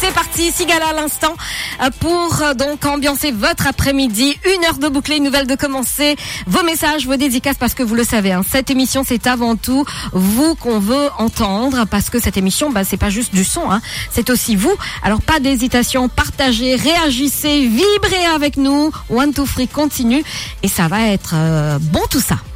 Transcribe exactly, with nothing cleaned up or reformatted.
c'est parti, Sigala à l'instant pour donc ambiancer votre après-midi. Une heure de boucler, une nouvelle de commencer. Vos messages, vos dédicaces, parce que vous le savez, hein, cette émission c'est avant tout vous qu'on veut entendre, parce que cette émission, bah, c'est pas juste du son, hein, c'est aussi vous. Alors pas d'hésitation, partagez, réagissez, vibrez avec nous. One, two, three, continue et ça va être euh, bon tout ça.